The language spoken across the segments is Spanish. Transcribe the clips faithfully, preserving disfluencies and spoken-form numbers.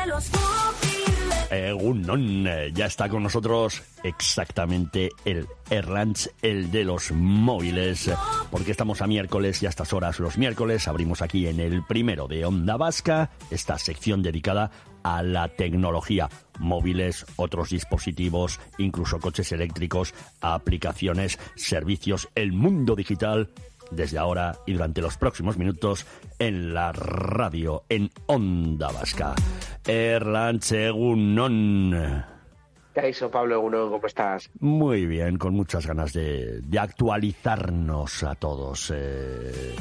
los móviles. Egunon, ya está con nosotros exactamente el Erlanz, el de los móviles, porque estamos a miércoles y a estas horas los miércoles abrimos aquí en el primero de Onda Vasca esta sección dedicada a la tecnología, móviles, otros dispositivos, incluso coches eléctricos, aplicaciones, servicios, el mundo digital, desde ahora y durante los próximos minutos en la radio, en Onda Vasca. Erlanz, egunon. Kaixo, Pablo, egunon, ¿cómo estás? Muy bien, con muchas ganas de, de actualizarnos a todos. Eh...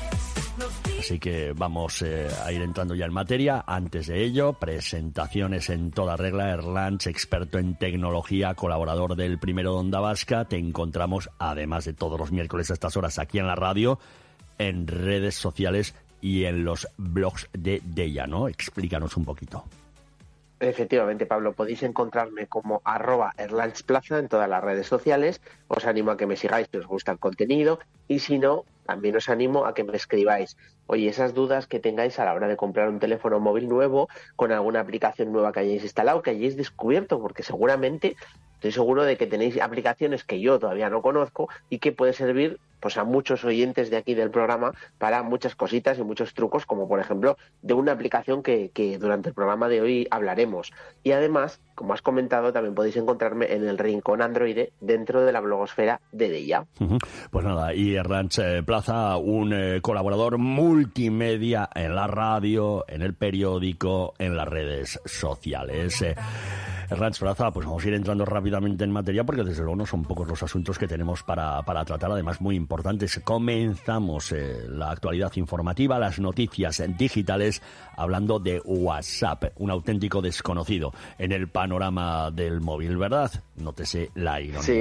Así que vamos eh, a ir entrando ya en materia. Antes de ello, presentaciones en toda regla. Erlanz, experto en tecnología, colaborador del Primero de Onda Vasca. Te encontramos, además de todos los miércoles a estas horas, aquí en la radio, en redes sociales y en los blogs de Deia, ¿no? Explícanos un poquito. Efectivamente, Pablo, podéis encontrarme como arroba erlanzplaza en todas las redes sociales. Os animo a que me sigáis si os gusta el contenido y si no, también os animo a que me escribáis. Oye, esas dudas que tengáis a la hora de comprar un teléfono móvil nuevo con alguna aplicación nueva que hayáis instalado, que hayáis descubierto, porque seguramente estoy seguro de que tenéis aplicaciones que yo todavía no conozco y que puede servir pues a muchos oyentes de aquí del programa para muchas cositas y muchos trucos, como por ejemplo de una aplicación que, que durante el programa de hoy hablaremos. Y además, como has comentado, también podéis encontrarme en el Rincón Android dentro de la blogosfera de Deia. Uh-huh. Pues nada, y Erlanz eh, Plaza, un eh, colaborador multimedia en la radio, en el periódico, en las redes sociales. Eh, Erlanz Plaza, pues vamos a ir entrando rápidamente en materia porque desde luego no son pocos los asuntos que tenemos para, para tratar, además muy importantes. Comenzamos eh, la actualidad informativa, las noticias digitales, hablando de WhatsApp, un auténtico desconocido en el panorama del móvil, ¿verdad? Nótese la ironía. Sí.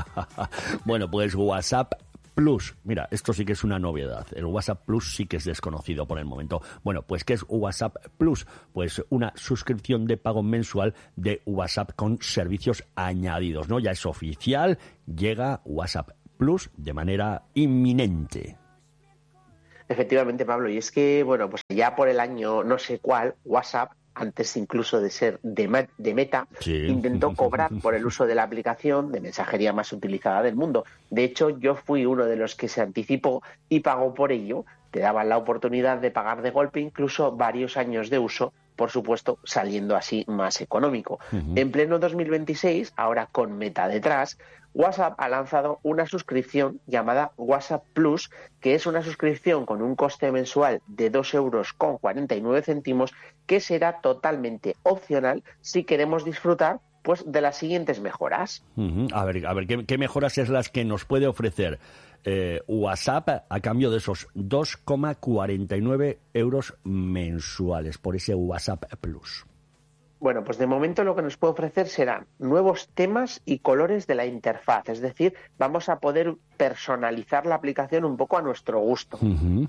Bueno, pues WhatsApp Plus, mira, esto sí que es una novedad. El WhatsApp Plus sí que es desconocido por el momento. Bueno, pues ¿qué es WhatsApp Plus? Pues una suscripción de pago mensual de WhatsApp con servicios añadidos, ¿no? Ya es oficial, llega WhatsApp Plus de manera inminente. Efectivamente, Pablo, y es que, bueno, pues ya por el año no sé cuál, WhatsApp, antes incluso de ser de, de Meta, sí, intentó cobrar por el uso de la aplicación de mensajería más utilizada del mundo. De hecho, yo fui uno de los que se anticipó y pagó por ello. Te daban la oportunidad de pagar de golpe incluso varios años de uso, por supuesto, saliendo así más económico. Uh-huh. En pleno dos mil veintiséis, ahora con Meta detrás, WhatsApp ha lanzado una suscripción llamada WhatsApp Plus, que es una suscripción con un coste mensual de dos euros con cuarenta y nueve céntimos, que será totalmente opcional si queremos disfrutar pues de las siguientes mejoras. Uh-huh. A ver, a ver ¿qué, qué mejoras es las que nos puede ofrecer eh, WhatsApp a cambio de esos dos coma cuarenta y nueve euros mensuales por ese WhatsApp Plus? Bueno, pues de momento lo que nos puede ofrecer serán nuevos temas y colores de la interfaz, es decir, vamos a poder personalizar la aplicación un poco a nuestro gusto. Uh-huh.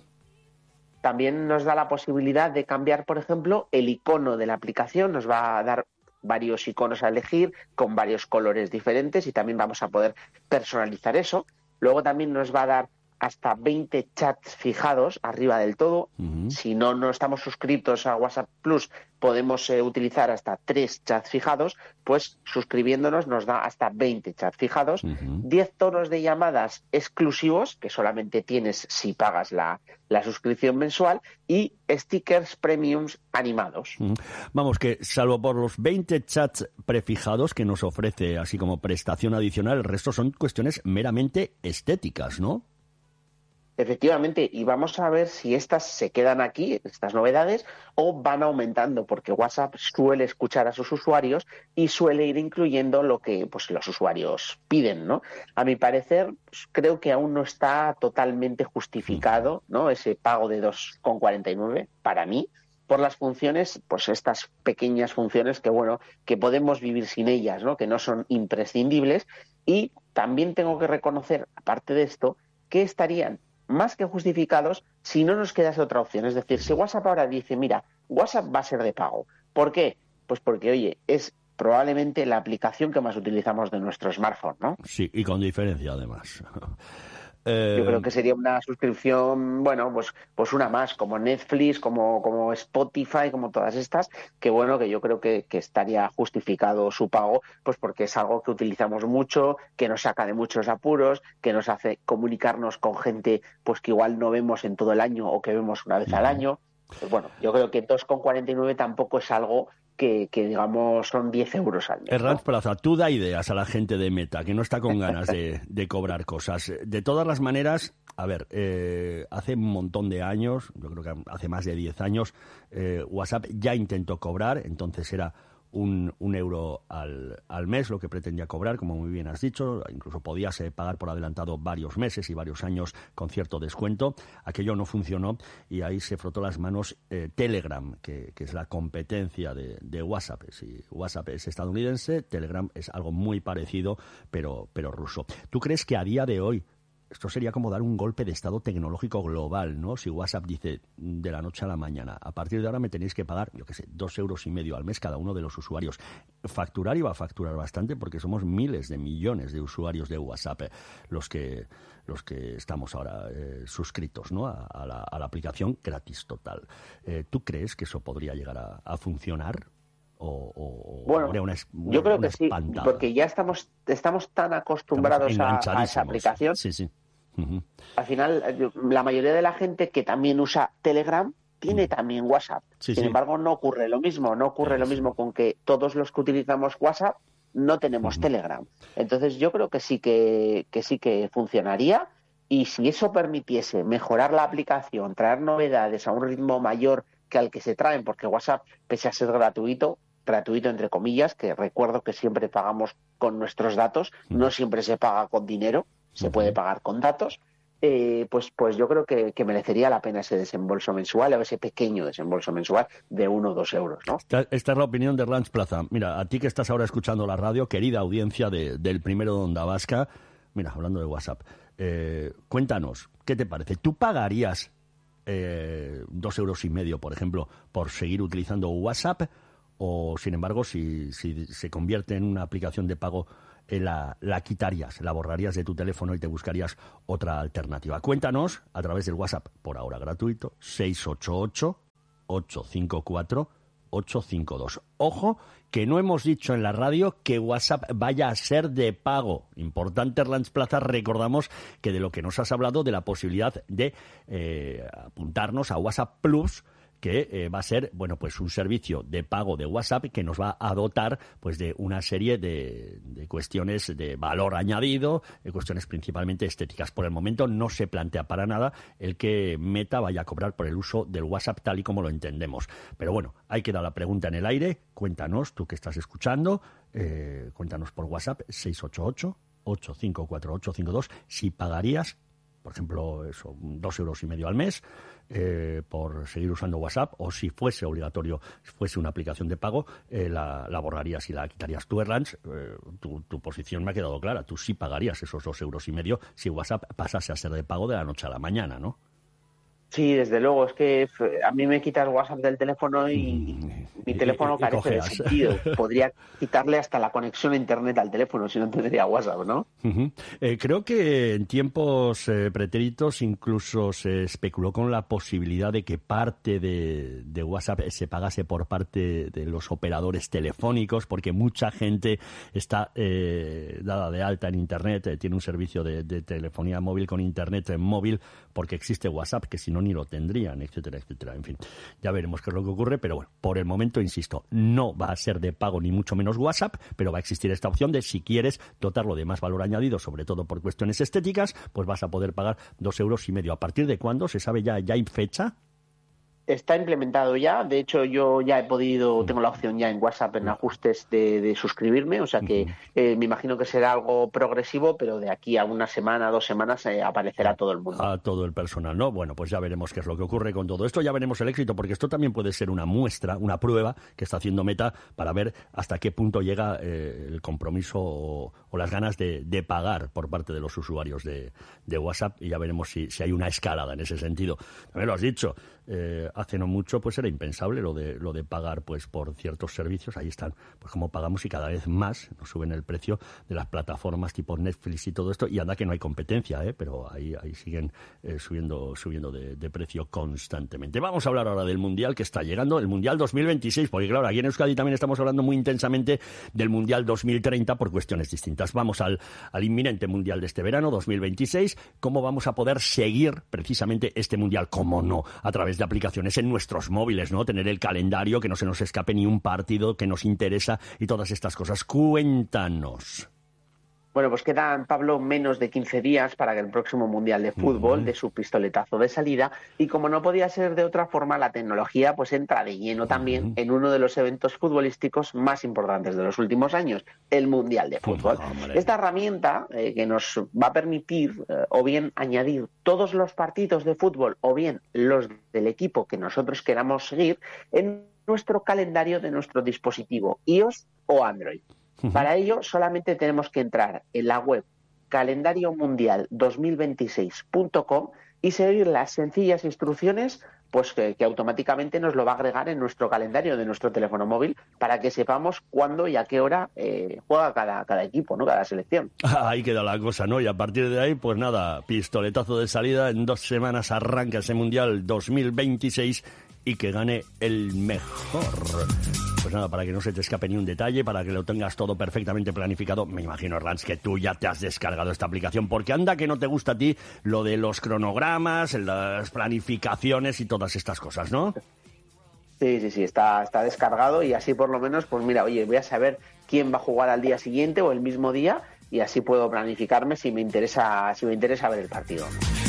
También nos da la posibilidad de cambiar, por ejemplo, el icono de la aplicación, nos va a dar varios iconos a elegir con varios colores diferentes y también vamos a poder personalizar eso. Luego también nos va a dar hasta veinte chats fijados arriba del todo. Uh-huh. Si no, no estamos suscritos a WhatsApp Plus, podemos eh, utilizar hasta tres chats fijados, pues suscribiéndonos nos da hasta veinte chats fijados, uh-huh. diez tonos de llamadas exclusivos, que solamente tienes si pagas la, la suscripción mensual, y stickers premiums animados. Uh-huh. Vamos, que salvo por los veinte chats prefijados que nos ofrece así como prestación adicional, el resto son cuestiones meramente estéticas, ¿no? Efectivamente, y vamos a ver si estas se quedan aquí, estas novedades, o van aumentando, porque WhatsApp suele escuchar a sus usuarios y suele ir incluyendo lo que pues los usuarios piden, ¿no? A mi parecer, pues, creo que aún no está totalmente justificado, ¿no?, ese pago de dos con cuarenta y nueve para mí, por las funciones, pues estas pequeñas funciones que, bueno, que podemos vivir sin ellas, ¿no?, que no son imprescindibles. Y también tengo que reconocer, aparte de esto, que estarían más que justificados si no nos quedase otra opción. Es decir, si WhatsApp ahora dice, mira, WhatsApp va a ser de pago. ¿Por qué? Pues porque, oye, es probablemente la aplicación que más utilizamos de nuestro smartphone, ¿no? Sí, y con diferencia además. Eh... Yo creo que sería una suscripción, bueno, pues, pues una más, como Netflix, como, como Spotify, como todas estas, que bueno, que yo creo que, que estaría justificado su pago, pues porque es algo que utilizamos mucho, que nos saca de muchos apuros, que nos hace comunicarnos con gente pues que igual no vemos en todo el año o que vemos una vez uh-huh. al año. Pues bueno, yo creo que dos con cuarenta y nueve tampoco es algo que, que digamos son diez euros al mes. Errands ¿no? Plaza, tú da ideas a la gente de Meta, que no está con ganas de, de cobrar cosas. De todas las maneras, a ver, eh, hace un montón de años, yo creo que hace más de diez años, eh, WhatsApp ya intentó cobrar, entonces era un, un euro al, al mes lo que pretendía cobrar, como muy bien has dicho, incluso podías eh, pagar por adelantado varios meses y varios años con cierto descuento. Aquello no funcionó y ahí se frotó las manos eh, Telegram, que, que es la competencia de, de WhatsApp. Si WhatsApp es estadounidense, Telegram es algo muy parecido, pero, pero ruso. ¿Tú crees que a día de hoy esto sería como dar un golpe de estado tecnológico global, ¿no? Si WhatsApp dice de la noche a la mañana, a partir de ahora me tenéis que pagar, yo qué sé, dos euros y medio al mes cada uno de los usuarios. Facturar iba a facturar bastante porque somos miles de millones de usuarios de WhatsApp eh, los que los que estamos ahora eh, suscritos, ¿no? a, a, la, a la aplicación gratis total. Eh, ¿Tú crees que eso podría llegar a, a funcionar? O, o bueno, una, una, yo creo que sí, espantada. porque ya estamos estamos tan acostumbrados a, a esa aplicación. Sí, sí. Uh-huh. Al final, la mayoría de la gente que también usa Telegram tiene uh-huh. también WhatsApp. Sí, Sin sí. embargo, no ocurre lo mismo. No ocurre Eso. lo mismo con que todos los que utilizamos WhatsApp no tenemos uh-huh. Telegram. Entonces, yo creo que sí que, que sí que funcionaría. Y si eso permitiese mejorar la aplicación, traer novedades a un ritmo mayor que al que se traen, porque WhatsApp, pese a ser gratuito, gratuito entre comillas, que recuerdo que siempre pagamos con nuestros datos, uh-huh. no siempre se paga con dinero, se uh-huh. puede pagar con datos, eh, pues, pues yo creo que, que merecería la pena ese desembolso mensual o ese pequeño desembolso mensual de uno o dos euros, ¿no? Esta, esta es la opinión de Errands Plaza. Mira, a ti que estás ahora escuchando la radio, querida audiencia de, del Primero de Onda Vasca, mira, hablando de WhatsApp, eh, cuéntanos, ¿qué te parece? ¿Tú pagarías eh, dos euros y medio, por ejemplo, por seguir utilizando WhatsApp? O, sin embargo, si, si se convierte en una aplicación de pago, eh, la, la quitarías, la borrarías de tu teléfono y te buscarías otra alternativa. Cuéntanos a través del WhatsApp, por ahora gratuito, seis ocho ocho, ocho cinco cuatro, ocho cinco dos. Ojo, que no hemos dicho en la radio que WhatsApp vaya a ser de pago. Importante, Errands Plaza, recordamos que de lo que nos has hablado, de la posibilidad de eh, apuntarnos a WhatsApp Plus, que eh, va a ser, bueno, pues un servicio de pago de WhatsApp que nos va a dotar, pues, de una serie de, de cuestiones de valor añadido, de cuestiones principalmente estéticas. Por el momento no se plantea para nada el que Meta vaya a cobrar por el uso del WhatsApp tal y como lo entendemos. Pero bueno, ahí queda la pregunta en el aire. Cuéntanos, tú que estás escuchando, eh, cuéntanos por WhatsApp seis ocho ocho, ocho cinco cuatro, ocho cinco dos si pagarías, por ejemplo, eso, dos euros y medio al mes, eh, por seguir usando WhatsApp, o si fuese obligatorio, si fuese una aplicación de pago, eh, la, la borrarías y la quitarías. Tú, Errands, eh, tu, tu posición me ha quedado clara. Tú sí pagarías esos dos euros y medio si WhatsApp pasase a ser de pago de la noche a la mañana, ¿no? Sí, desde luego, es que a mí me quita el WhatsApp del teléfono y mi teléfono carece de sentido. Podría quitarle hasta la conexión a Internet al teléfono si no tendría WhatsApp, ¿no? Uh-huh. Eh, creo que en tiempos eh, pretéritos incluso se especuló con la posibilidad de que parte de, de WhatsApp se pagase por parte de los operadores telefónicos, porque mucha gente está eh, dada de alta en Internet, eh, tiene un servicio de, de telefonía móvil con Internet eh, móvil, porque existe WhatsApp, que si no ni lo tendrían, etcétera, etcétera. En fin, ya veremos qué es lo que ocurre, pero bueno, por el momento, insisto, no va a ser de pago ni mucho menos WhatsApp, pero va a existir esta opción de, si quieres dotarlo de más valor añadido, sobre todo por cuestiones estéticas, pues vas a poder pagar dos euros y medio. ¿A partir de cuándo? ¿Se sabe ya? ¿Ya hay fecha? Está implementado ya, de hecho yo ya he podido, tengo la opción ya en WhatsApp en ajustes de, de suscribirme, o sea que eh, me imagino que será algo progresivo, pero de aquí a una semana, dos semanas eh, aparecerá a todo el mundo. A todo el personal, ¿no? Bueno, pues ya veremos qué es lo que ocurre con todo esto, ya veremos el éxito, porque esto también puede ser una muestra, una prueba que está haciendo Meta para ver hasta qué punto llega eh, el compromiso o, o las ganas de, de pagar por parte de los usuarios de, de WhatsApp, y ya veremos si, si hay una escalada en ese sentido. También lo has dicho, eh, hace no mucho pues era impensable lo de lo de pagar pues por ciertos servicios. Ahí están, pues como pagamos, y cada vez más nos suben el precio de las plataformas tipo Netflix y todo esto, y anda que no hay competencia, ¿eh? Pero ahí, ahí siguen eh, subiendo, subiendo de, de precio constantemente. Vamos a hablar ahora del Mundial que está llegando, el Mundial dos mil veintiséis, porque claro, aquí en Euskadi también estamos hablando muy intensamente del Mundial dos mil treinta por cuestiones distintas. Vamos al, al inminente Mundial de este verano, dos mil veintiséis. ¿Cómo vamos a poder seguir precisamente este Mundial? ¿Cómo no? A través de aplicaciones en nuestros móviles, ¿no? Tener el calendario, que no se nos escape ni un partido que nos interesa y todas estas cosas. Cuéntanos. Bueno, pues quedan, Pablo, menos de quince días para que el próximo Mundial de Fútbol uh-huh. dé su pistoletazo de salida, y como no podía ser de otra forma, la tecnología pues entra de lleno también uh-huh. en uno de los eventos futbolísticos más importantes de los últimos años, el Mundial de Fútbol. Uh-huh. Esta herramienta eh, que nos va a permitir eh, o bien añadir todos los partidos de fútbol o bien los del equipo que nosotros queramos seguir en nuestro calendario de nuestro dispositivo iOS o Android. Para ello solamente tenemos que entrar en la web calendario mundial dos mil veintiséis punto com y seguir las sencillas instrucciones, pues que, que automáticamente nos lo va a agregar en nuestro calendario de nuestro teléfono móvil para que sepamos cuándo y a qué hora eh, juega cada, cada equipo, ¿no? Cada selección. Ahí queda la cosa, ¿no? Y a partir de ahí, pues nada, pistoletazo de salida. En dos semanas arranca ese Mundial dos mil veintiséis y que gane el mejor. Pues nada, para que no se te escape ni un detalle, para que lo tengas todo perfectamente planificado. Me imagino, Erlans, que tú ya te has descargado esta aplicación, porque anda que no te gusta a ti lo de los cronogramas, las planificaciones y todas estas cosas, ¿no? Sí, sí, sí, está, está descargado, y así por lo menos, pues mira, oye, voy a saber quién va a jugar al día siguiente o el mismo día, y así puedo planificarme si me interesa, si me interesa ver el partido.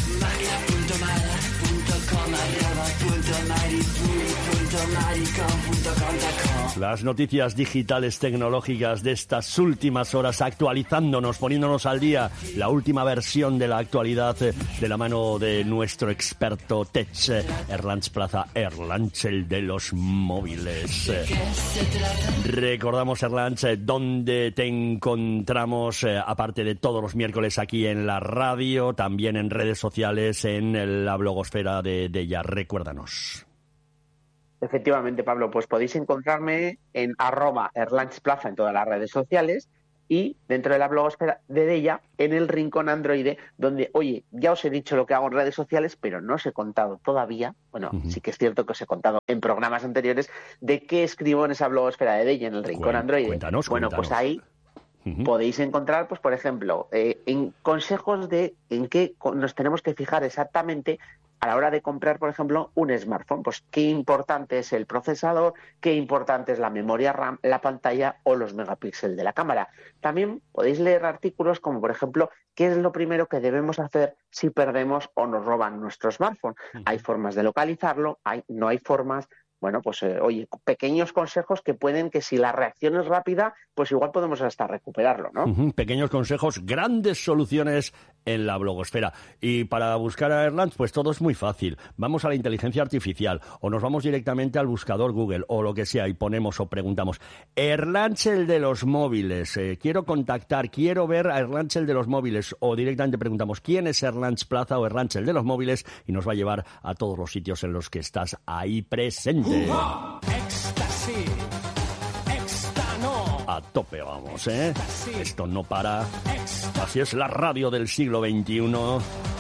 Las noticias digitales tecnológicas de estas últimas horas, actualizándonos, poniéndonos al día, la última versión de la actualidad de la mano de nuestro experto tech, Erlans Plaza, Erlans, el de los móviles. Recordamos, Erlans, dónde te encontramos, aparte de todos los miércoles aquí en la radio, también en redes sociales, en la blogosfera de, de ella. Recuérdanos. Efectivamente, Pablo, pues podéis encontrarme en arroba erlanzplaza en todas las redes sociales, y dentro de la blogosfera de ella, en el rincón Android, donde, oye, ya os he dicho lo que hago en redes sociales, pero no os he contado todavía, bueno, uh-huh. sí que es cierto que os he contado en programas anteriores, de qué escribo en esa blogosfera de ella, en el rincón Cuen, Android. Cuéntanos, bueno, cuéntanos. Pues ahí uh-huh. podéis encontrar, pues por ejemplo, eh, en consejos de en qué nos tenemos que fijar exactamente a la hora de comprar, por ejemplo, un smartphone. Pues qué importante es el procesador, qué importante es la memoria RAM, la pantalla o los megapíxeles de la cámara. También podéis leer artículos como, por ejemplo, qué es lo primero que debemos hacer si perdemos o nos roban nuestro smartphone. Uh-huh. Hay formas de localizarlo, hay, no hay formas. Bueno, pues eh, oye, pequeños consejos que pueden, que si la reacción es rápida, pues igual podemos hasta recuperarlo, ¿no? Uh-huh. Pequeños consejos, grandes soluciones en la blogosfera. Y para buscar a Erlans, pues todo es muy fácil. Vamos a la inteligencia artificial o nos vamos directamente al buscador Google o lo que sea y ponemos o preguntamos Erlans, el de los móviles, eh, quiero contactar, quiero ver a Erlans, el de los móviles, o directamente preguntamos quién es Erlans Plaza o Erlans, el de los móviles, y nos va a llevar a todos los sitios en los que estás ahí presente. Éxtasis, éxtano. A tope vamos, ¿eh? Esto no para. Así es la radio del siglo veintiuno.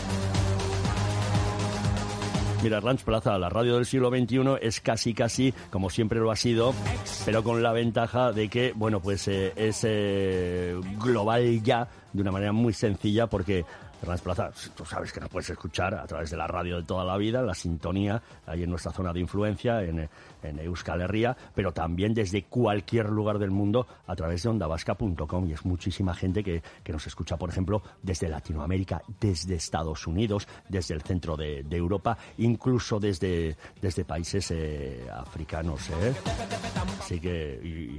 Mira, Erlans Plaza, la radio del siglo veintiuno es casi, casi, como siempre lo ha sido, pero con la ventaja de que, bueno, pues eh, es eh, global ya, de una manera muy sencilla, porque Erlans Plaza, tú sabes que nos puedes escuchar a través de la radio de toda la vida, la sintonía, ahí en nuestra zona de influencia, en, en Euskal Herria, pero también desde cualquier lugar del mundo a través de onda vasca punto com, y es muchísima gente que, que nos escucha, por ejemplo, desde Latinoamérica, desde Estados Unidos, desde el centro de, de Europa, incluso desde, desde países eh, africanos, ¿eh? Así que, y, y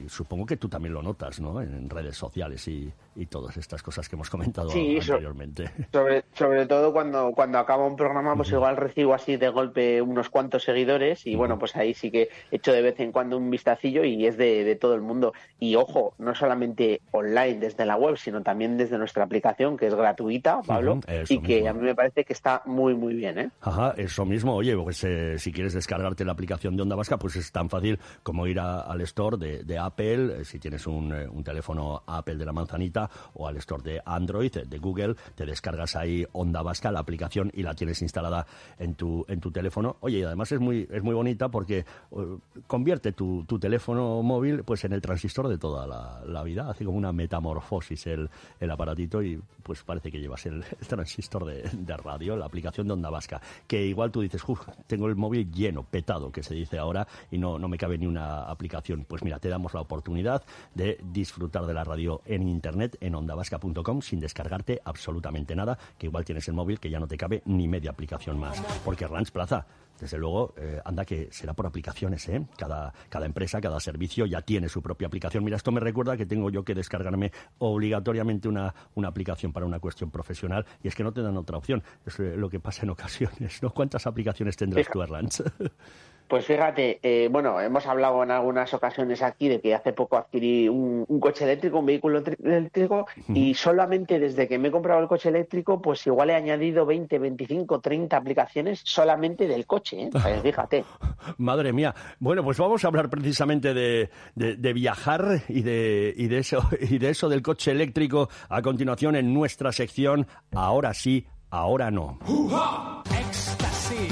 supongo que tú también lo notas, ¿no? En redes sociales y, y todas estas cosas que hemos comentado sí, anteriormente. Sobre, sobre todo cuando, cuando acaba un programa, pues uh-huh. igual recibo así de golpe unos cuantos seguidores y uh-huh. bueno, pues ahí sí que echo de vez en cuando un vistacillo y es de, de todo el mundo. Y ojo, no solamente online desde la web, sino también desde nuestra aplicación, que es gratuita, Pablo, uh-huh. y que mismo. A mí me parece que está muy, muy bien, ¿eh? Ajá, eso mismo. Oye, pues eh, si quieres descargarte la aplicación de Onda Vasca, pues es tan fácil como ir a, al store de, de Apple, eh, si tienes un, eh, un teléfono Apple de la manzanita, o al store de Android, de Google, te descargas ahí Onda Vasca, la aplicación, y la tienes instalada en tu en tu teléfono. Oye, y además es muy es muy bonita porque uh, convierte tu, tu teléfono móvil pues en el transistor de toda la, la vida, hace como una metamorfosis el, el aparatito y pues parece que llevas el, el transistor de, de radio, la aplicación de Onda Vasca, que igual tú dices, uff, tengo el móvil lleno, petado, que se dice ahora, y no, no me cabe ni una aplicación. Pues mira, te damos la oportunidad de disfrutar de la radio en internet, en onda vasca punto com, sin descargarte absolutamente nada, que igual tienes el móvil que ya no te cabe ni media aplicación más. Porque Ranch Plaza, desde luego, eh, anda que será por aplicaciones, ¿eh? Cada, cada empresa, cada servicio ya tiene su propia aplicación. Mira, esto me recuerda que tengo yo que descargarme obligatoriamente una, una aplicación para una cuestión profesional, y es que no te dan otra opción. Es lo que pasa en ocasiones, ¿no? ¿Cuántas aplicaciones tendrás tú, Ranch? Pues fíjate, eh, bueno, hemos hablado en algunas ocasiones aquí de que hace poco adquirí un, un coche eléctrico, un vehículo tri- eléctrico, uh-huh. y solamente desde que me he comprado el coche eléctrico, pues igual he añadido veinte, veinticinco, treinta aplicaciones solamente del coche, ¿eh? Pues fíjate. Madre mía. Bueno, pues vamos a hablar precisamente de, de, de viajar y de, y, de eso, y de eso del coche eléctrico a continuación en nuestra sección Ahora sí, ahora no. ¡Uh-ha! ¡Éxtasis!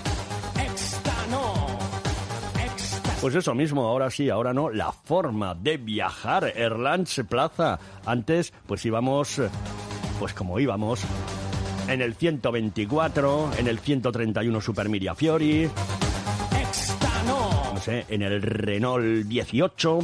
Pues eso mismo, ahora sí, ahora no, la forma de viajar, Erlanz Plaza. Antes, pues íbamos, pues como íbamos, en el ciento veinticuatro, en el ciento treinta y uno Super Mirafiori, no sé, en el Renault dieciocho.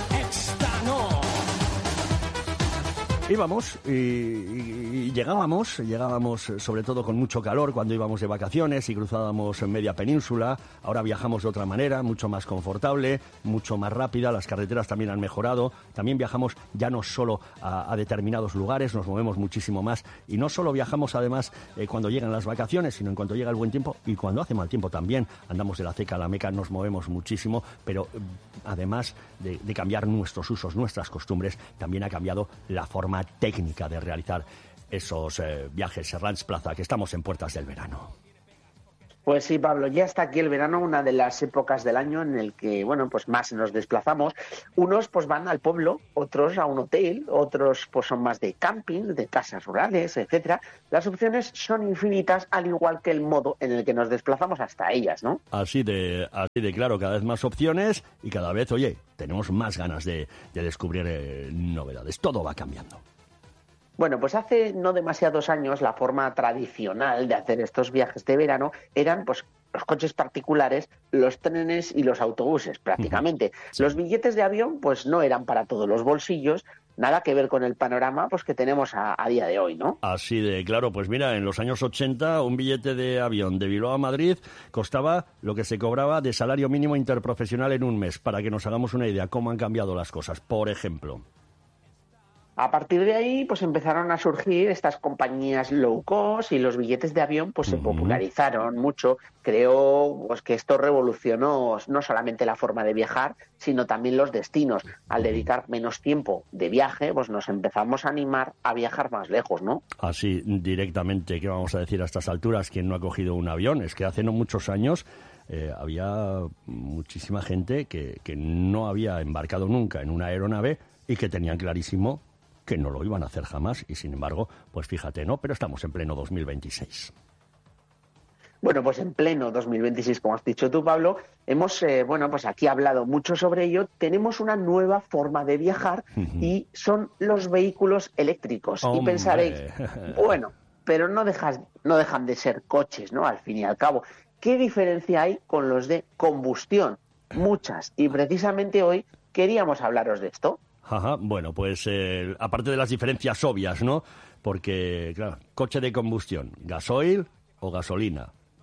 Íbamos y, y, y llegábamos, llegábamos sobre todo con mucho calor cuando íbamos de vacaciones y cruzábamos en media península. Ahora viajamos de otra manera, mucho más confortable, mucho más rápida, las carreteras también han mejorado. También viajamos ya no solo a, a determinados lugares, nos movemos muchísimo más. Y no solo viajamos además eh, cuando llegan las vacaciones, sino en cuanto llega el buen tiempo y cuando hace mal tiempo también. Andamos de la Ceca a la Meca, nos movemos muchísimo, pero eh, además de, de cambiar nuestros usos, nuestras costumbres, también ha cambiado la forma técnica de realizar esos eh, viajes. Ranch Plaza, que estamos en puertas del verano. Pues sí, Pablo, ya está aquí el verano, una de las épocas del año en el que, bueno, pues más nos desplazamos. Unos pues van al pueblo, otros a un hotel, otros pues son más de camping, de casas rurales, etcétera. Las opciones son infinitas, al igual que el modo en el que nos desplazamos hasta ellas, ¿no? Así de, así de claro, cada vez más opciones y cada vez, oye, tenemos más ganas de, de descubrir eh, novedades. Todo va cambiando. Bueno, pues hace no demasiados años la forma tradicional de hacer estos viajes de verano eran pues los coches particulares, los trenes y los autobuses, prácticamente. Sí. Los billetes de avión pues no eran para todos los bolsillos, nada que ver con el panorama pues que tenemos a, a día de hoy, ¿no? Así de claro, pues mira, en los años ochenta un billete de avión de Bilbao a Madrid costaba lo que se cobraba de salario mínimo interprofesional en un mes, para que nos hagamos una idea cómo han cambiado las cosas, por ejemplo. A partir de ahí, pues empezaron a surgir estas compañías low cost y los billetes de avión pues se popularizaron mucho. Creo pues que esto revolucionó no solamente la forma de viajar, sino también los destinos. Al dedicar menos tiempo de viaje, pues nos empezamos a animar a viajar más lejos, ¿no? Así, directamente, ¿qué vamos a decir a estas alturas? ¿Quién no ha cogido un avión? Es que hace no muchos años eh, había muchísima gente que, que no había embarcado nunca en una aeronave y que tenían clarísimo que no lo iban a hacer jamás, y sin embargo, pues fíjate, ¿no? Pero estamos en pleno dos mil veintiséis. Bueno, pues en pleno dos mil veintiséis, como has dicho tú, Pablo, hemos, eh, bueno, pues aquí hablado mucho sobre ello. Tenemos una nueva forma de viajar uh-huh. y son los vehículos eléctricos. ¡Hombre! Y pensaréis, bueno, pero no, dejas, no dejan de ser coches, ¿no? Al fin y al cabo. ¿Qué diferencia hay con los de combustión? Muchas. Y precisamente hoy queríamos hablaros de esto. Ajá, bueno, pues eh, aparte de las diferencias obvias, ¿no? Porque, claro, coche de combustión, gasoil o gasolina.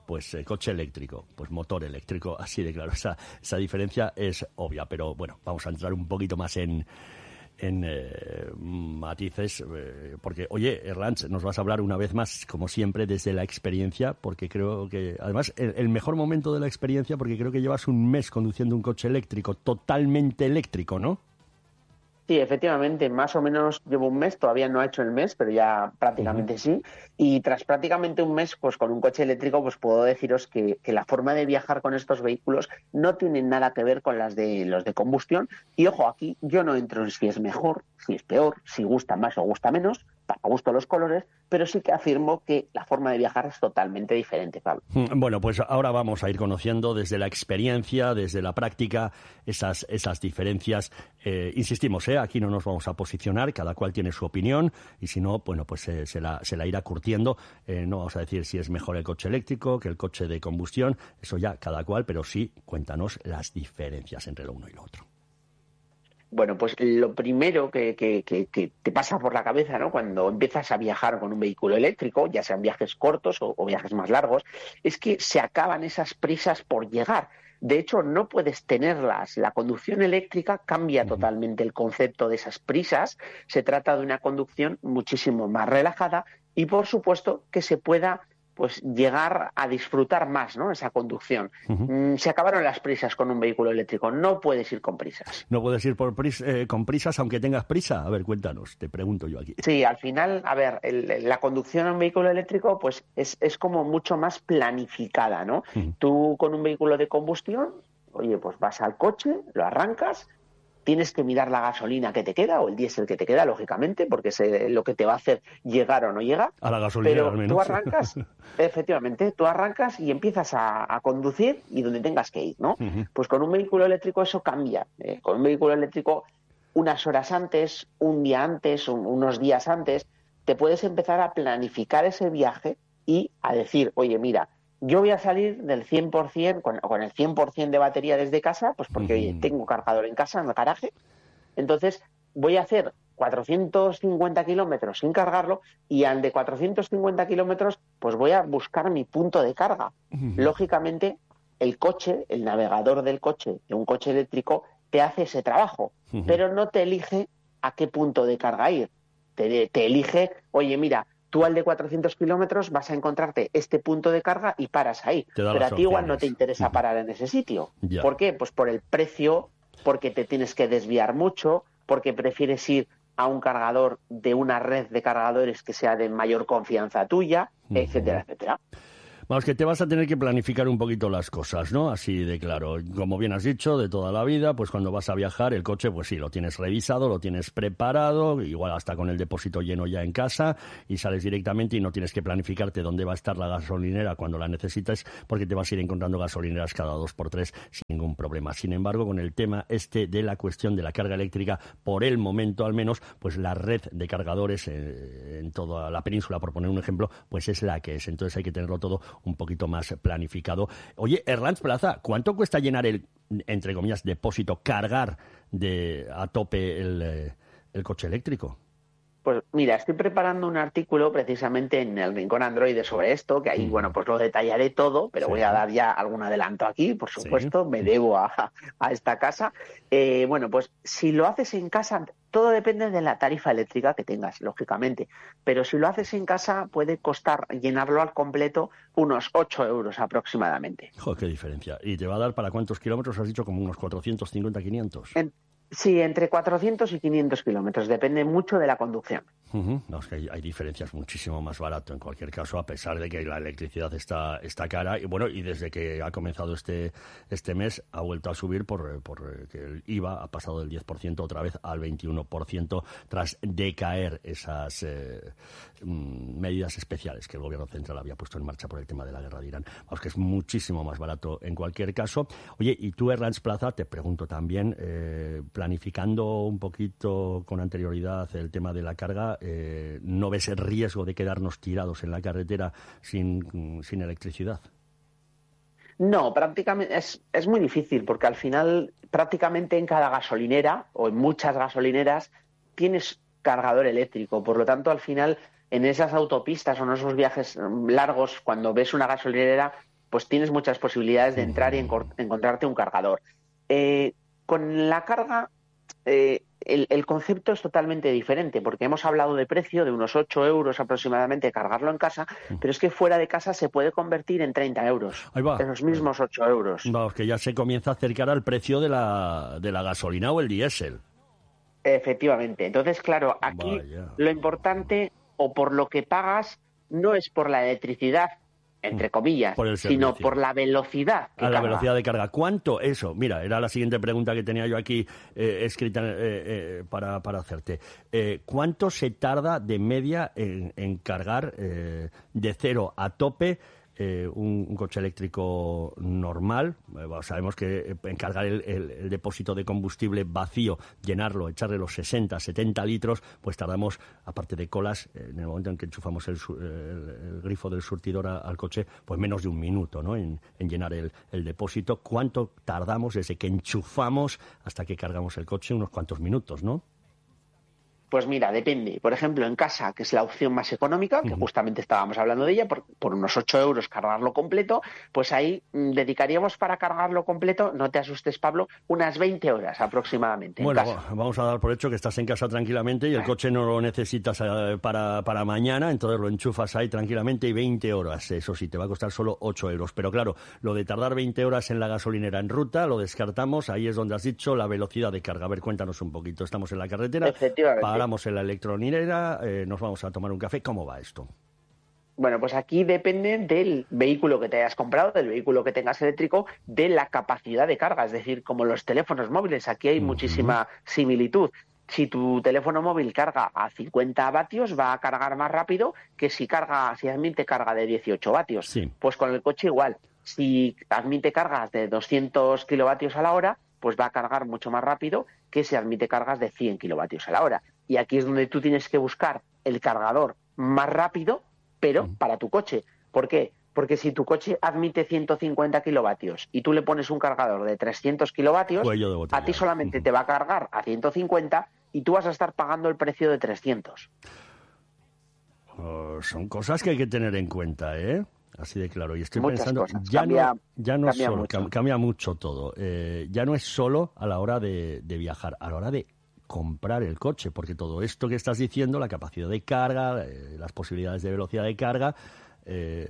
pues eh, coche eléctrico, pues motor eléctrico, así de claro. Esa, esa diferencia es obvia, pero bueno, vamos a entrar un poquito más en... en eh, matices, eh, porque, oye, Erlanz, nos vas a hablar una vez más, como siempre, desde la experiencia, porque creo que, además, el, el mejor momento de la experiencia, porque creo que llevas un mes conduciendo un coche eléctrico, totalmente eléctrico, ¿no? Sí, efectivamente, más o menos llevo un mes, todavía no ha hecho el mes, pero ya prácticamente uh-huh. sí. Y tras prácticamente un mes, pues con un coche eléctrico, pues puedo deciros que, que la forma de viajar con estos vehículos no tiene nada que ver con las de los de combustión. Y ojo, aquí yo no entro en si es mejor, si es peor, si gusta más o gusta menos, para gusto los colores, pero sí que afirmo que la forma de viajar es totalmente diferente, Pablo. Bueno, pues ahora vamos a ir conociendo desde la experiencia, desde la práctica, esas, esas diferencias. Eh, insistimos, ¿eh? Aquí no nos vamos a posicionar, cada cual tiene su opinión, y si no, bueno, pues eh, se, la, se la irá curtiendo. Eh, no vamos a decir si es mejor el coche eléctrico que el coche de combustión, eso ya cada cual, pero sí cuéntanos las diferencias entre lo uno y lo otro. Bueno, pues lo primero que, que, que, que te pasa por la cabeza, ¿no?, cuando empiezas a viajar con un vehículo eléctrico, ya sean viajes cortos o, o viajes más largos, es que se acaban esas prisas por llegar. De hecho, no puedes tenerlas. La conducción eléctrica cambia totalmente el concepto de esas prisas. Se trata de una conducción muchísimo más relajada y, por supuesto, que se pueda pues llegar a disfrutar más, ¿no?, esa conducción. Uh-huh. Se acabaron las prisas con un vehículo eléctrico. No puedes ir con prisas. No puedes ir por pris- eh, con prisas aunque tengas prisa. A ver, cuéntanos, te pregunto yo aquí. Sí, al final, a ver, el, la conducción en un vehículo eléctrico pues es, es como mucho más planificada, ¿no? Uh-huh. Tú con un vehículo de combustión, oye, pues vas al coche, lo arrancas, tienes que mirar la gasolina que te queda o el diésel que te queda, lógicamente, porque es lo que te va a hacer llegar o no llega. A la gasolina, pero al menos. Tú arrancas, efectivamente, tú arrancas y empiezas a, a conducir y donde tengas que ir, ¿no? Uh-huh. Pues con un vehículo eléctrico eso cambia. ¿eh? Con un vehículo eléctrico, unas horas antes, un día antes, un, unos días antes, te puedes empezar a planificar ese viaje y a decir, oye, mira, yo voy a salir del cien por ciento, con, con el cien por ciento de batería desde casa, pues porque, uh-huh. oye, tengo cargador en casa, en el garaje, entonces voy a hacer cuatrocientos cincuenta kilómetros sin cargarlo y al de cuatrocientos cincuenta kilómetros pues voy a buscar mi punto de carga. Uh-huh. Lógicamente, el coche, el navegador del coche, de un coche eléctrico, te hace ese trabajo, uh-huh. pero no te elige a qué punto de carga ir. Te, te elige, oye, mira, tú al de cuatrocientos kilómetros vas a encontrarte este punto de carga y paras ahí. Pero a ti igual no te interesa parar en ese sitio. Ya. ¿Por qué? Pues por el precio, porque te tienes que desviar mucho, porque prefieres ir a un cargador de una red de cargadores que sea de mayor confianza tuya, uh-huh. etcétera, etcétera. Vamos, que te vas a tener que planificar un poquito las cosas, ¿no? Así de claro. Como bien has dicho, de toda la vida, pues cuando vas a viajar, el coche, pues sí, lo tienes revisado, lo tienes preparado, igual hasta con el depósito lleno ya en casa, y sales directamente y no tienes que planificarte dónde va a estar la gasolinera cuando la necesites, porque te vas a ir encontrando gasolineras cada dos por tres sin ningún problema. Sin embargo, con el tema este de la cuestión de la carga eléctrica, por el momento al menos, pues la red de cargadores eh, en toda la península, por poner un ejemplo, pues es la que es. Entonces hay que tenerlo todo un poquito más planificado. Oye, Erlanz Plaza, ¿cuánto cuesta llenar el, entre comillas, depósito, cargar de a tope el, el coche eléctrico? Pues mira, estoy preparando un artículo precisamente en el Rincón Android sobre esto, que ahí, mm. bueno, pues lo detallaré todo, pero sí. voy a dar ya algún adelanto aquí, por supuesto, sí. me debo a, a esta casa. Eh, bueno, pues si lo haces en casa, todo depende de la tarifa eléctrica que tengas, lógicamente, pero si lo haces en casa puede costar llenarlo al completo unos ocho euros aproximadamente. Joder, qué diferencia. ¿Y te va a dar para cuántos kilómetros? Has dicho como unos cuatrocientos cincuenta, quinientos. En, Sí, entre cuatrocientos y quinientos kilómetros, depende mucho de la conducción. Uh-huh. No, es que hay, hay diferencias muchísimo más barato en cualquier caso, a pesar de que la electricidad está, está cara. Y bueno, y desde que ha comenzado este, este mes ha vuelto a subir por, por que el I V A ha pasado del diez por ciento otra vez al veintiuno por ciento tras decaer esas eh, medidas especiales que el gobierno central había puesto en marcha por el tema de la guerra de Irán. Vamos, que es muchísimo más barato en cualquier caso. Oye, y tú, Erlanz Plaza, te pregunto también, eh, planificando un poquito con anterioridad el tema de la carga, eh, ¿no ves el riesgo de quedarnos tirados en la carretera sin, sin electricidad? No, prácticamente es, es muy difícil porque al final prácticamente en cada gasolinera o en muchas gasolineras tienes cargador eléctrico. Por lo tanto, al final en esas autopistas o en esos viajes largos, cuando ves una gasolinera, pues tienes muchas posibilidades de entrar y encor- encontrarte un cargador. Eh, con la carga, eh, el, el concepto es totalmente diferente, porque hemos hablado de precio, de unos ocho euros aproximadamente cargarlo en casa, pero es que fuera de casa se puede convertir en treinta euros, Ahí va. en los mismos ocho euros. Vamos, que ya se comienza a acercar al precio de la, de la gasolina o el diésel. Efectivamente. Entonces, claro, aquí Vaya. lo importante, o por lo que pagas, no es por la electricidad, entre comillas, Por el sino servicio. por la velocidad que A la carga. velocidad de carga. ¿Cuánto? Eso, mira, era la siguiente pregunta que tenía yo aquí eh, escrita eh, eh, para, para hacerte. Eh, ¿Cuánto se tarda de media en, en cargar eh, de cero a tope eh, un, un coche eléctrico normal? Eh, bueno, sabemos que en cargar el, el, el depósito de combustible vacío, llenarlo, echarle los sesenta, setenta litros, pues tardamos, aparte de colas, eh, en el momento en que enchufamos el, su- el- el grifo del surtidor a- al coche, pues menos de un minuto, ¿no? En, en llenar el, el depósito. ¿Cuánto tardamos desde que enchufamos hasta que cargamos el coche? Unos cuantos minutos, ¿no? Pues mira, depende. Por ejemplo, en casa, que es la opción más económica, que justamente estábamos hablando de ella, por, por unos ocho euros cargarlo completo, pues ahí mm, dedicaríamos para cargarlo completo, no te asustes, Pablo, unas veinte horas aproximadamente en Bueno, casa. vamos a dar por hecho que estás en casa tranquilamente y el coche no lo necesitas eh, para, para mañana, entonces lo enchufas ahí tranquilamente y veinte horas. Eso sí, te va a costar solo ocho euros. Pero claro, lo de tardar veinte horas en la gasolinera en ruta, lo descartamos. Ahí es donde has dicho la velocidad de carga. A ver, cuéntanos un poquito. Estamos en la carretera, Efectivamente. paramos en la electrolinera, eh, nos vamos a tomar un café. ¿Cómo va esto? Bueno, pues aquí depende del vehículo que te hayas comprado, del vehículo que tengas eléctrico, de la capacidad de carga. Es decir, como los teléfonos móviles, aquí hay muchísima similitud. Si tu teléfono móvil carga a cincuenta vatios, va a cargar más rápido que si carga, si admite carga de dieciocho vatios. Sí. Pues con el coche igual. Si admite cargas de doscientos kilovatios a la hora, pues va a cargar mucho más rápido que si admite cargas de cien kilovatios a la hora. Y aquí es donde tú tienes que buscar el cargador más rápido, pero para tu coche. ¿Por qué? Porque si tu coche admite ciento cincuenta kilovatios y tú le pones un cargador de trescientos kilovatios, Cuello de botella. a ti solamente te va a cargar a ciento cincuenta y tú vas a estar pagando el precio de trescientos. Oh, son cosas que hay que tener en cuenta, ¿eh? Así de claro. Y estoy Muchas pensando, cosas. ya Cambia- no, ya no es cambia solo, mucho. cam- cambia mucho todo. Eh, ya no es solo a la hora de, de viajar, a la hora de comprar el coche, porque todo esto que estás diciendo, la capacidad de carga, eh, las posibilidades de velocidad de carga, eh,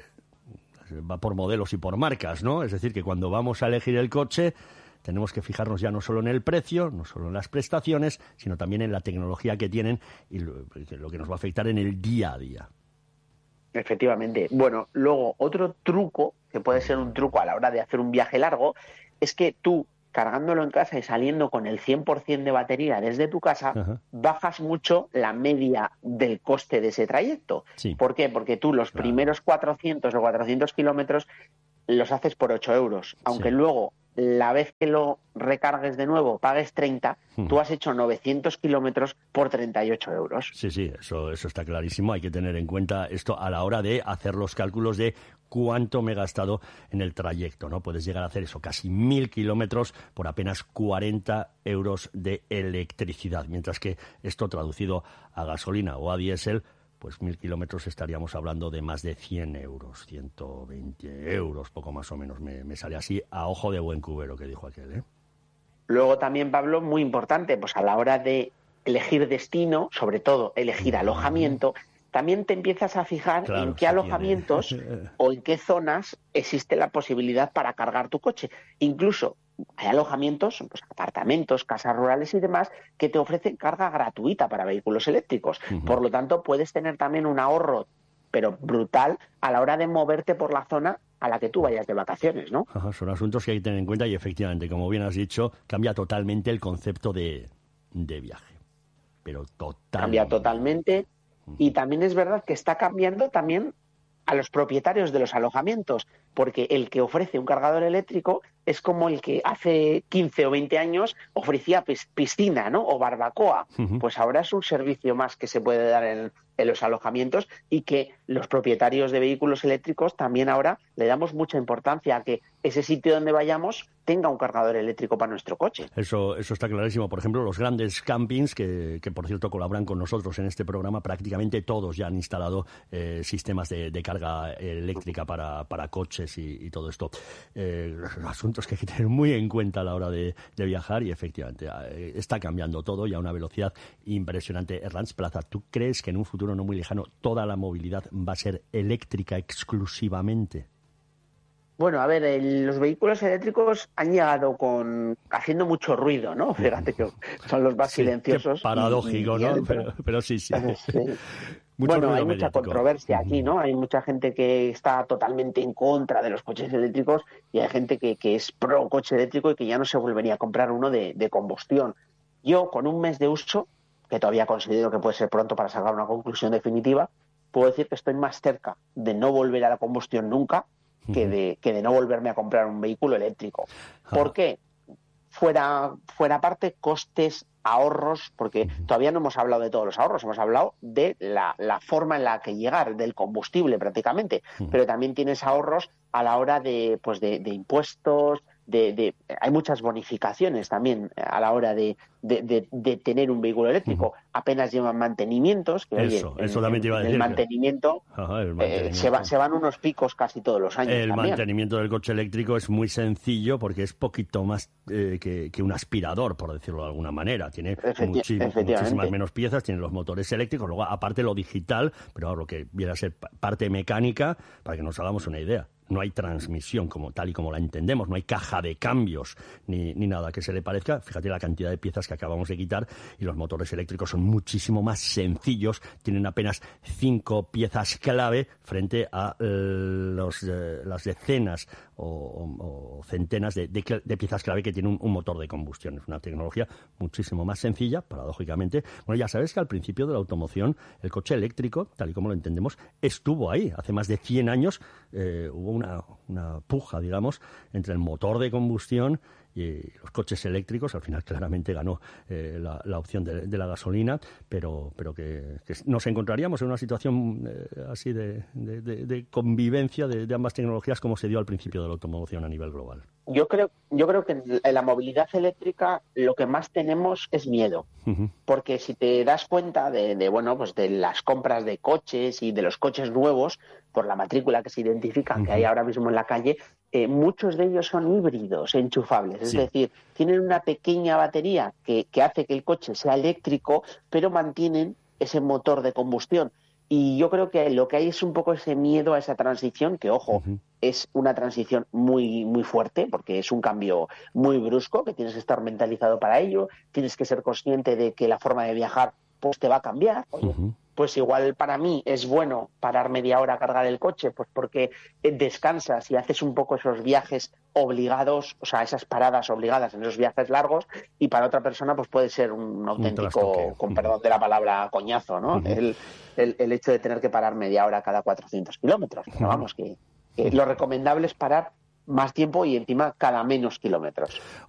va por modelos y por marcas, ¿no? Es decir, que cuando vamos a elegir el coche tenemos que fijarnos ya no solo en el precio, no solo en las prestaciones, sino también en la tecnología que tienen y lo, lo que nos va a afectar en el día a día. Efectivamente. Bueno, luego otro truco, que puede ser un truco a la hora de hacer un viaje largo, es que tú, cargándolo en casa y saliendo con el cien por ciento de batería desde tu casa, Ajá. bajas mucho la media del coste de ese trayecto. Sí. ¿Por qué? Porque tú los Claro. primeros cuatrocientos o cuatrocientos kilómetros los haces por ocho euros, aunque Sí. luego la vez que lo recargues de nuevo pagues treinta, Hmm. tú has hecho novecientos kilómetros por treinta y ocho euros. Sí, sí, eso, eso está clarísimo. Hay que tener en cuenta esto a la hora de hacer los cálculos de cuánto me he gastado en el trayecto, ¿no? Puedes llegar a hacer eso, casi mil kilómetros por apenas cuarenta euros de electricidad, mientras que esto traducido a gasolina o a diésel, pues mil kilómetros estaríamos hablando de más de cien euros, ciento veinte euros, poco más o menos. Me, me sale así a ojo de buen cubero, que dijo aquel, ¿eh? Luego también, Pablo, muy importante, pues a la hora de elegir destino, sobre todo elegir alojamiento, también te empiezas a fijar Claro, en qué se alojamientos tiene. o en qué zonas existe la posibilidad para cargar tu coche. Incluso hay alojamientos, pues, apartamentos, casas rurales y demás, que te ofrecen carga gratuita para vehículos eléctricos. Ujú. Por lo tanto, puedes tener también un ahorro, pero brutal, a la hora de moverte por la zona a la que tú vayas de vacaciones, ¿no? Ajá, son asuntos que hay que tener en cuenta y efectivamente, como bien has dicho, cambia totalmente el concepto de, de viaje. Pero totalmente. Cambia totalmente. Y también es verdad que está cambiando también a los propietarios de los alojamientos, porque el que ofrece un cargador eléctrico es como el que hace quince o veinte años ofrecía piscina, ¿no? O barbacoa. Uh-huh. Pues ahora es un servicio más que se puede dar en, en los alojamientos y que los propietarios de vehículos eléctricos también ahora le damos mucha importancia a que ese sitio donde vayamos tenga un cargador eléctrico para nuestro coche. Eso, eso está clarísimo. Por ejemplo, los grandes campings, que, que por cierto colaboran con nosotros en este programa, prácticamente todos ya han instalado eh, sistemas de, de carga eléctrica para, para coches y, y todo esto. Eh, asuntos que hay que tener muy en cuenta a la hora de, de viajar y efectivamente eh, está cambiando todo y a una velocidad impresionante. Ernst Plaza, ¿tú crees que en un futuro no muy lejano toda la movilidad va a ser eléctrica exclusivamente? Bueno, a ver, el, los vehículos eléctricos han llegado con haciendo mucho ruido, ¿no? Fíjate que son los más sí, silenciosos. Qué paradójico, y, y ¿no? Pero, pero sí, sí. sí. Bueno, hay mucha controversia aquí, ¿no? Hay mucha gente que está totalmente en contra de los coches eléctricos y hay gente que, que es pro coche eléctrico y que ya no se volvería a comprar uno de, de combustión. Yo, con un mes de uso, que todavía considero que puede ser pronto para sacar una conclusión definitiva, puedo decir que estoy más cerca de no volver a la combustión nunca que de, que de no volverme a comprar un vehículo eléctrico. ¿Por qué? Fuera, fuera parte, costes, ahorros, porque todavía no hemos hablado de todos los ahorros, hemos hablado de la, la forma en la que llegar, del combustible prácticamente, pero también tienes ahorros a la hora de, pues de, de impuestos, de, de, hay muchas bonificaciones también a la hora de, de, de, de tener un vehículo eléctrico. Uh-huh. Apenas llevan mantenimientos, que eso, oye, eso en, también te iba a decir. El mantenimiento, Ajá, el mantenimiento. Eh, se, va, se van unos picos casi todos los años. El también. mantenimiento del coche eléctrico es muy sencillo porque es poquito más eh, que, que un aspirador, por decirlo de alguna manera. Tiene Efecti- muchi- muchísimas menos piezas, tiene los motores eléctricos, luego aparte lo digital, pero ahora lo que viene a ser parte mecánica, para que nos hagamos una idea. No hay transmisión como tal y como la entendemos, no hay caja de cambios ni, ni nada que se le parezca. Fíjate la cantidad de piezas que acabamos de quitar y los motores eléctricos son muchísimo más sencillos, tienen apenas cinco piezas clave frente a eh, los, eh, las decenas o, o, o centenas de, de, de piezas clave que tiene un, un motor de combustión. Es una tecnología muchísimo más sencilla, paradójicamente. Bueno, ya sabes que al principio de la automoción el coche eléctrico, tal y como lo entendemos, estuvo ahí. Hace más de cien años eh, hubo un Una, una puja, digamos, entre el motor de combustión y los coches eléctricos. Al final claramente ganó eh, la, la opción de, de la gasolina, pero, pero que, que nos encontraríamos en una situación eh, así de, de, de, de convivencia de, de ambas tecnologías como se dio al principio de la automoción a nivel global. Yo creo, yo creo que en la movilidad eléctrica lo que más tenemos es miedo, uh-huh. porque si te das cuenta de, de bueno, pues de las compras de coches y de los coches nuevos por la matrícula que se identifican uh-huh. que hay ahora mismo en la calle, eh, muchos de ellos son híbridos, enchufables, es sí. decir, tienen una pequeña batería que, que hace que el coche sea eléctrico, pero mantienen ese motor de combustión. Y yo creo que lo que hay es un poco ese miedo a esa transición, que, ojo, uh-huh. es una transición muy muy fuerte, porque es un cambio muy brusco, que tienes que estar mentalizado para ello, tienes que ser consciente de que la forma de viajar pues te va a cambiar. Oye, uh-huh. pues igual para mí es bueno parar media hora a cargar el coche, pues porque descansas y haces un poco esos viajes obligados, o sea, esas paradas obligadas en esos viajes largos, y para otra persona pues puede ser un auténtico, un con perdón de la palabra, coñazo, ¿no? Uh-huh. El, el, el hecho de tener que parar media hora cada cuatrocientos kilómetros. Pero vamos, que, que lo recomendable es parar más tiempo y encima cada menos kilómetros.